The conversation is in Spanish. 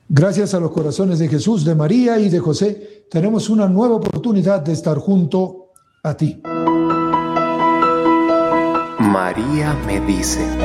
Gracias a los corazones de Jesús, de María y de José, tenemos una nueva oportunidad de estar junto a ti. María me dice.